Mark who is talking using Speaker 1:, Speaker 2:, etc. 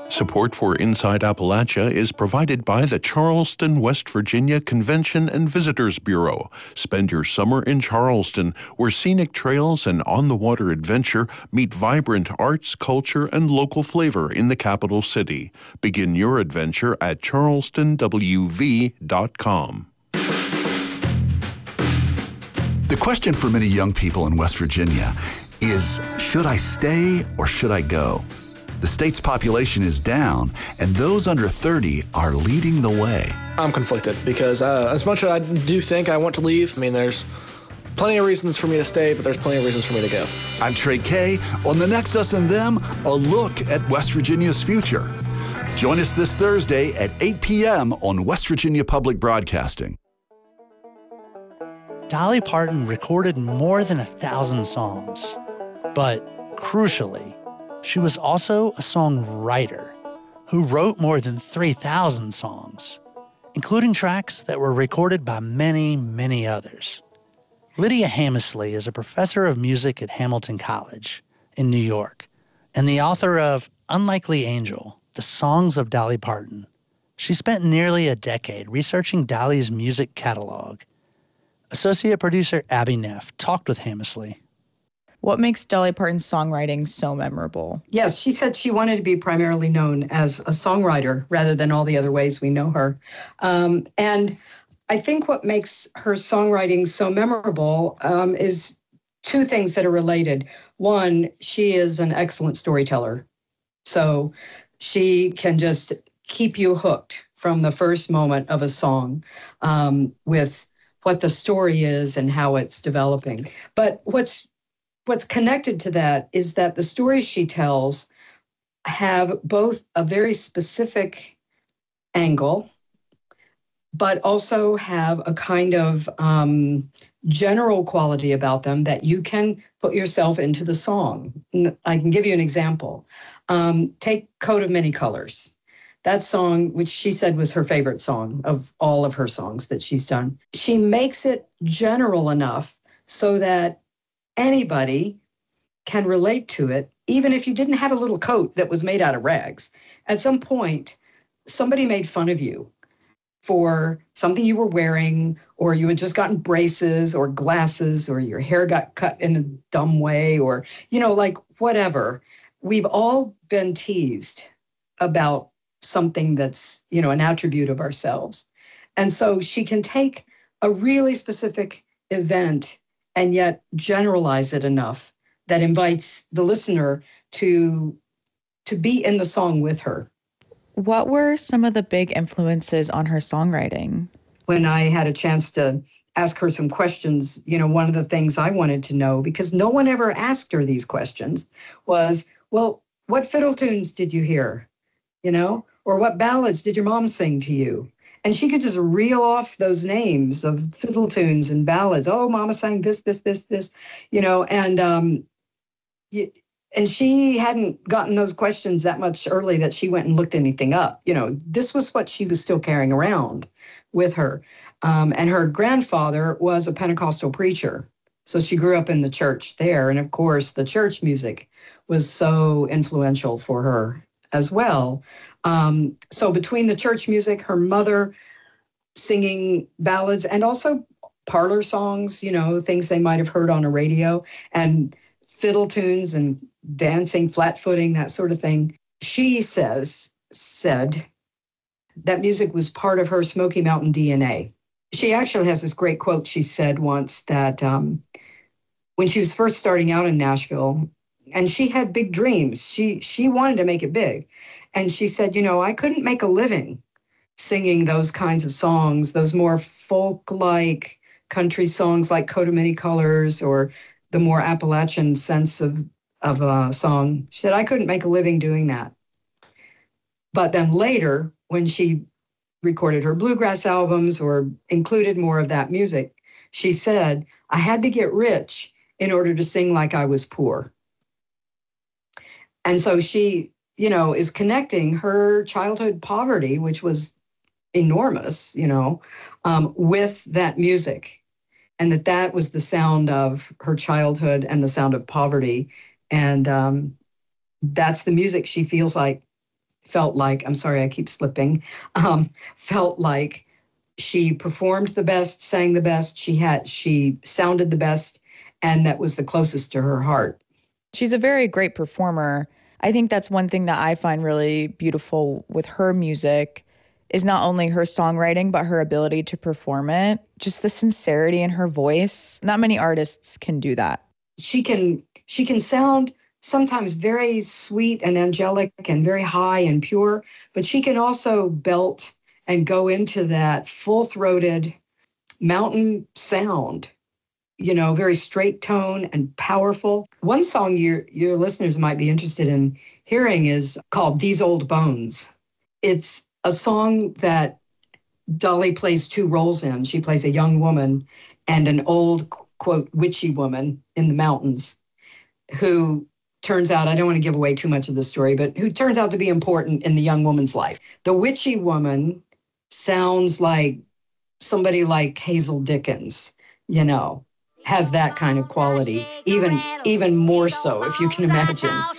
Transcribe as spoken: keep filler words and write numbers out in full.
Speaker 1: Support for Inside Appalachia is provided by the Charleston, West Virginia Convention and Visitors Bureau. Spend your summer in Charleston, where scenic trails and on-the-water adventure meet vibrant arts, culture, and local flavor in the capital city. Begin your adventure at charleston w v dot com.
Speaker 2: The question for many young people in West Virginia is, should I stay or should I go? The state's population is down, and those under thirty are leading the way.
Speaker 3: I'm conflicted because uh, as much as I do think I want to leave, I mean, there's plenty of reasons for me to stay, but there's plenty of reasons for me to go.
Speaker 2: I'm Trey Kay. On The Next Us and Them, a look at West Virginia's future. Join us this Thursday at eight p.m. on West Virginia Public Broadcasting.
Speaker 4: Dolly Parton recorded more than a thousand songs, but crucially, she was also a songwriter who wrote more than three thousand songs, including tracks that were recorded by many, many others. Lydia Hammersley is a professor of music at Hamilton College in New York and the author of Unlikely Angel, The Songs of Dolly Parton. She spent nearly a decade researching Dolly's music catalog. Associate producer Abby Neff talked with Hammersley.
Speaker 5: What makes Dolly Parton's songwriting so memorable?
Speaker 6: Yes, she said she wanted to be primarily known as a songwriter rather than all the other ways we know her. Um, and I think what makes her songwriting so memorable um, is two things that are related. One, she is an excellent storyteller. So she can just keep you hooked from the first moment of a song um, with what the story is and how it's developing. But what's What's connected to that is that the stories she tells have both a very specific angle, but also have a kind of um, general quality about them that you can put yourself into the song. I can give you an example. Um, take Coat of Many Colors. That song, which she said was her favorite song of all of her songs that she's done. She makes it general enough so that anybody can relate to it, even if you didn't have a little coat that was made out of rags. At some point, somebody made fun of you for something you were wearing, or you had just gotten braces or glasses, or your hair got cut in a dumb way, or, you know, like whatever. We've all been teased about something that's, you know, an attribute of ourselves. And so she can take a really specific event and yet generalize it enough that invites the listener to, to be in the song with her.
Speaker 5: What were some of the big influences on her songwriting?
Speaker 6: When I had a chance to ask her some questions, you know, one of the things I wanted to know, because no one ever asked her these questions, was, well, what fiddle tunes did you hear? You know, or what ballads did your mom sing to you? And she could just reel off those names of fiddle tunes and ballads. Oh, Mama sang this, this, this, this, you know, and um, and she hadn't gotten those questions that much early that she went and looked anything up. You know, this was what she was still carrying around with her. Um, and her grandfather was a Pentecostal preacher. So she grew up in the church there. And of course, the church music was so influential for her as well. Um, so between the church music, her mother singing ballads, and also parlor songs, you know, things they might have heard on a radio, and fiddle tunes and dancing, flat-footing, that sort of thing. She says, said that music was part of her Smoky Mountain D N A. She actually has this great quote she said once that um, when she was first starting out in Nashville, and she had big dreams. She she wanted to make it big. And she said, you know, I couldn't make a living singing those kinds of songs, those more folk-like country songs like Coat of Many Colors, or the more Appalachian sense of, of a song. She said, I couldn't make a living doing that. But then later, when she recorded her bluegrass albums or included more of that music, she said, I had to get rich in order to sing like I was poor. And so she, you know, is connecting her childhood poverty, which was enormous, you know, um, with that music. And that that was the sound of her childhood and the sound of poverty. And um, that's the music she feels like felt like, I'm sorry, I keep slipping, um, felt like she performed the best, sang the best, she had, she sounded the best, and that was the closest to her heart.
Speaker 5: She's a very great performer. I think that's one thing that I find really beautiful with her music is not only her songwriting, but her ability to perform it. Just the sincerity in her voice. Not many artists can do that.
Speaker 6: She can, she can sound sometimes very sweet and angelic and very high and pure, but she can also belt and go into that full-throated mountain sound, you know, very straight tone and powerful. One song your your listeners might be interested in hearing is called These Old Bones. It's a song that Dolly plays two roles in. She plays a young woman and an old, quote, witchy woman in the mountains who turns out, I don't want to give away too much of the story, but who turns out to be important in the young woman's life. The witchy woman sounds like somebody like Hazel Dickens, you know, has that kind of quality, even even more so, if you can imagine.